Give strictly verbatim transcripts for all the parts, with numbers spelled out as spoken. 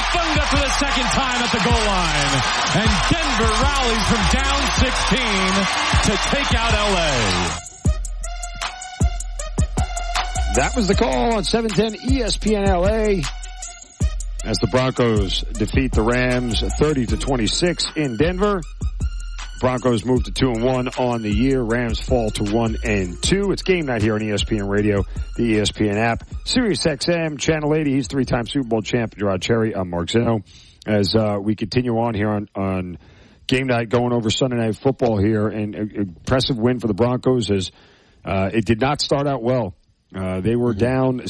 Hufanga for the second time at the goal line. And Denver rallies from down sixteen to take out L A. That was the call on seven ten E S P N L A as the Broncos defeat the Rams thirty to twenty-six in Denver. Broncos move to two and one on the year. Rams fall to one and two. It's game night here on E S P N Radio, the E S P N app, Sirius X M, Channel eighty. He's three-time Super Bowl champ, Gerard Cherry. I'm Mark Zeno. As uh, we continue on here on, on game night, going over Sunday Night Football here, and an impressive win for the Broncos as uh, it did not start out well. Uh, they were down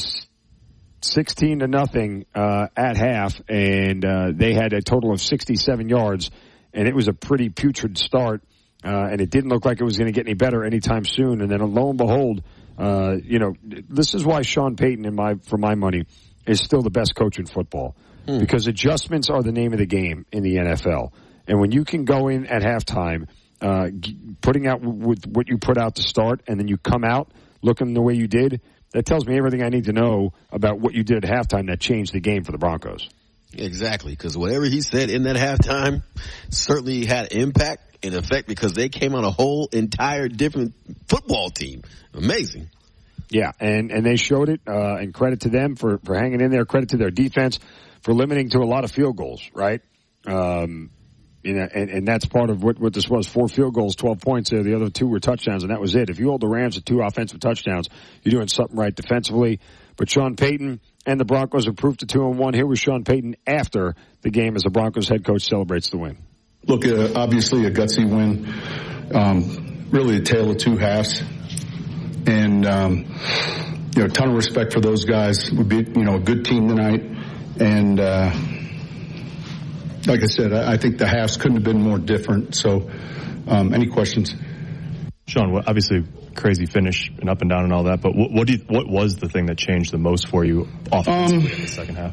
sixteen to nothing uh, at half, and uh, they had a total of sixty-seven yards, and it was a pretty putrid start, uh, and it didn't look like it was going to get any better anytime soon. And then, lo and behold, uh, you know, this is why Sean Payton, in my for my money, is still the best coach in football, hmm. because adjustments are the name of the game in the N F L. And when you can go in at halftime, uh, putting out with what you put out to start, and then you come out looking the way you did, that tells me everything I need to know about what you did at halftime that changed the game for the Broncos. Exactly, because whatever he said in that halftime certainly had impact and effect because they came on a whole entire different football team. Amazing. Yeah, and, and they showed it, uh, and credit to them for, for hanging in there, credit to their defense for limiting to a lot of field goals, right? Um, You know, and, and that's part of what, what this was. Four field goals, twelve points there. The other two were touchdowns, and that was it. If you hold the Rams to two offensive touchdowns, you're doing something right defensively. But Sean Payton and the Broncos improved to two and one. Here was Sean Payton after the game as the Broncos head coach celebrates the win. Look, uh, obviously a gutsy win. Um, really a tale of two halves. And, um, you know, a ton of respect for those guys. We beat, you know, a good team tonight. And, uh, like I said, I think the halves couldn't have been more different. So, um, any questions? Sean, obviously crazy finish and up and down and all that, but what what, do you, what was the thing that changed the most for you offensively um, in the second half?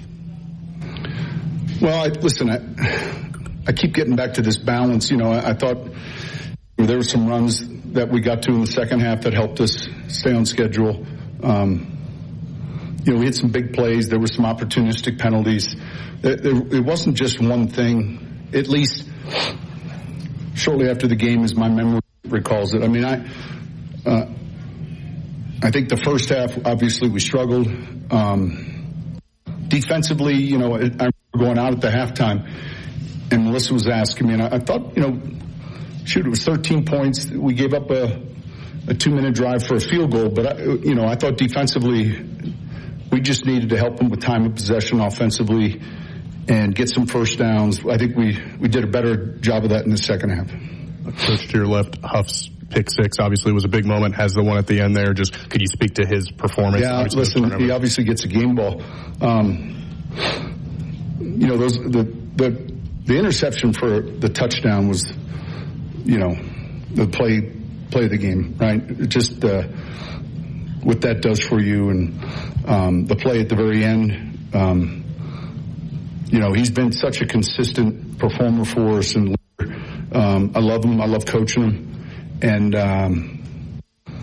Well, I, listen, I, I keep getting back to this balance. You know, I, I thought there were some runs that we got to in the second half that helped us stay on schedule. Um, you know, we had some big plays. There were some opportunistic penalties. It, it wasn't just one thing, at least shortly after the game, as my memory recalls it. I mean, I uh, I think the first half, obviously, we struggled. Um, defensively, you know, I remember going out at the halftime, and Melissa was asking me, and I, I thought, you know, shoot, it was thirteen points. We gave up a, a two-minute drive for a field goal, but, I, you know, I thought defensively we just needed to help them with time of possession offensively and get some first downs. I think we, we did a better job of that in the second half. Coach, to your left, Huff's pick six obviously was a big moment, has the one at the end there. Just could you speak to his performance? Yeah, obviously listen, he obviously gets a game ball. Um, you know, those the, the the interception for the touchdown was, you know, the play play of the game, right? It just uh, what that does for you, and um, the play at the very end. Um, you know, he's been such a consistent performer for us, and um, I love him. I love coaching him, and um,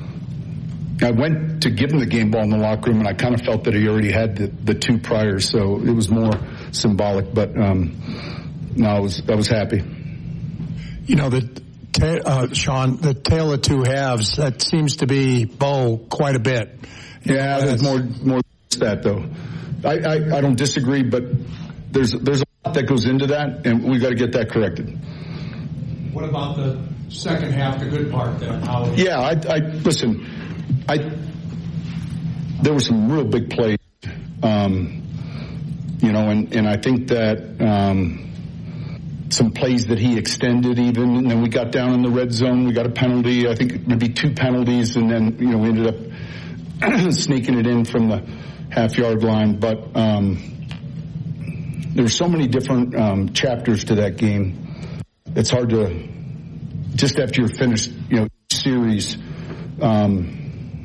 I went to give him the game ball in the locker room, and I kind of felt that he already had the, the two prior, so it was more symbolic. But um, no, I was I was happy. You know, the ta- uh, Sean, the tale of two halves, that seems to be Bo quite a bit. Yeah, there's more more than that though. I, I, I don't disagree, but there's there's a lot that goes into that, and we got to get that corrected. What about the second half, the good part then? How yeah, I, I listen. I there were some real big plays, um, you know, and, and I think that um, some plays that he extended even, and then we got down in the red zone. We got a penalty, I think maybe two penalties, and then you know we ended up sneaking it in from the half yard line. But um, there were so many different um, chapters to that game. It's hard to just after you're finished, you know, series. Um,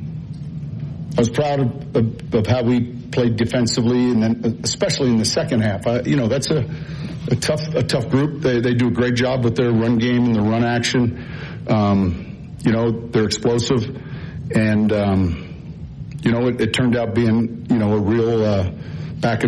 I was proud of, of, of how we played defensively, and then especially in the second half. I, you know, that's a, a tough a tough group. They they do a great job with their run game and their run action. Um, you know, they're explosive, and um, you know, it, it turned out being you know a real uh, back and